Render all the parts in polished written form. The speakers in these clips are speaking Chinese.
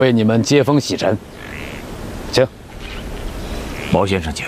为你们接风洗尘，请。 毛先生请。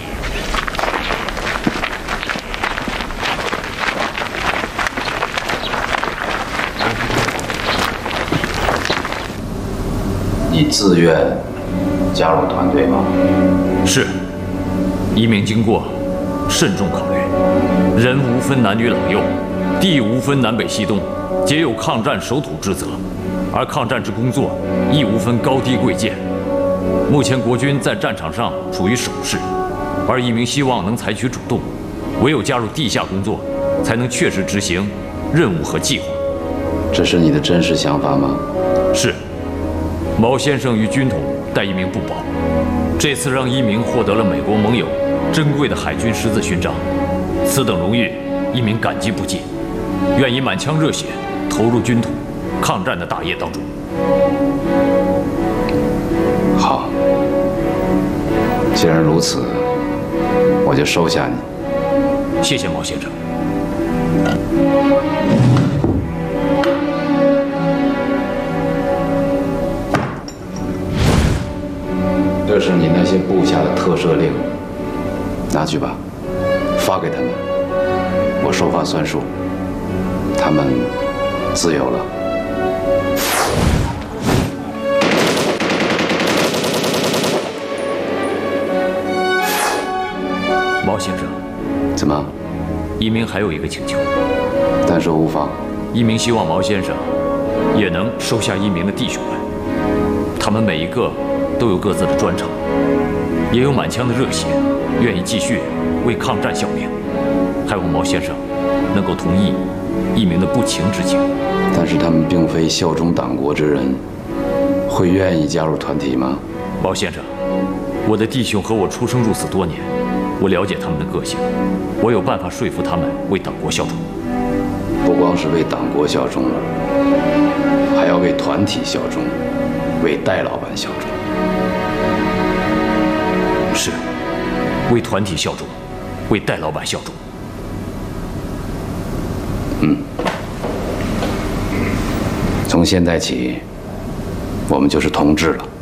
你自愿加入团队吗？ 是。一鸣经过慎重考虑，人无分男女老幼，地无分南北西东，皆有抗战守土之责。而抗战之工作亦无分高低贵贱。目前国军在战场上处于守势，而一鸣希望能采取主动，唯有加入地下工作，才能确实执行任务和计划。 这是你的真实想法吗？ 是。毛先生与军统待一鸣不薄，这次让一鸣获得了美国盟友珍贵的海军十字勋章，此等荣誉，一鸣感激不尽，愿以满腔热血投入军统抗战的大业当中。 好，既然如此，我就收下你。 谢谢毛先生。 这是你那些部下的特赦令，拿去吧，发给他们。我说话算数，他们自由了。 毛先生， 怎么？ 一鸣还有一个请求。 但说无妨。 一鸣希望毛先生也能收下一鸣的弟兄们，他们每一个都有各自的专长，也有满腔的热血，愿意继续为抗战效命。还望毛先生能够同意一鸣的不情之请。 但是他们并非效忠党国之人，会愿意加入团体吗？ 毛先生，我的弟兄和我出生入死多年，我了解他们的个性，我有办法说服他们为党国效忠。 不光是为党国效忠，还要为团体效忠，为戴老板效忠。 是，为团体效忠，为戴老板效忠。 从现在起，我们就是同志了。